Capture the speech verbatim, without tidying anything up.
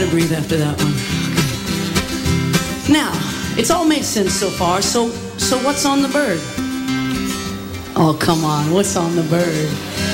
to breathe after that one. Now, it's all made sense so far, so so what's on the bird? Oh, come on, what's on the bird?